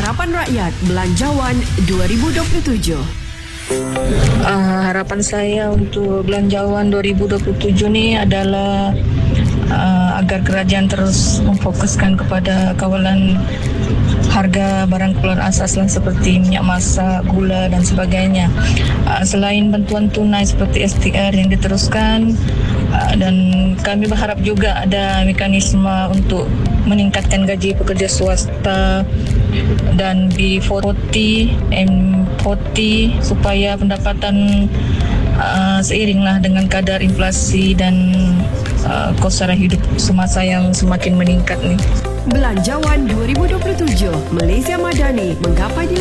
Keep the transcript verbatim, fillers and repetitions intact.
Harapan Rakyat Belanjawan dua ribu dua puluh tujuh. Uh, harapan saya untuk Belanjawan dua ribu dua puluh tujuh ni adalah uh, agar kerajaan terus memfokuskan kepada kawalan harga barang keperluan asas lah, seperti minyak masak, gula dan sebagainya. Uh, selain bantuan tunai seperti S T R yang diteruskan, uh, dan kami berharap juga ada mekanisme untuk meningkatkan gaji pekerja swasta dan B empat puluh, M empat puluh supaya pendapatan uh, seiringlah dengan kadar inflasi dan uh, kos sara hidup semasa yang semakin meningkat ni. Belanjawan dua ribu dua puluh tujuh, Malaysia Madani menggapai